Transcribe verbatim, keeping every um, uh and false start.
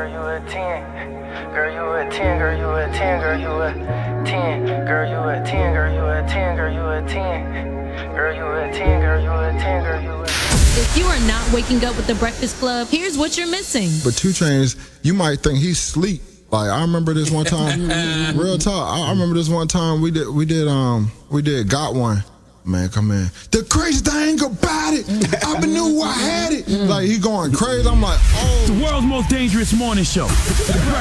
girl, you a ten. Girl, you a ten, girl, you a ten, girl, you a ten. Girl, you a ten, girl, you a ten, girl, you a ten. Girl, you a ten, girl, you a ten, girl, you a ten. If you are not waking up with the Breakfast Club, here's what you're missing. But two Chainz, you might think he's sleep. Like I remember this one time, real talk. I remember this one time we did we did um we did Got One. Man, come in. The crazy thing about it, I knew I had it. Like he going crazy. I'm like, oh. The world's most dangerous morning show.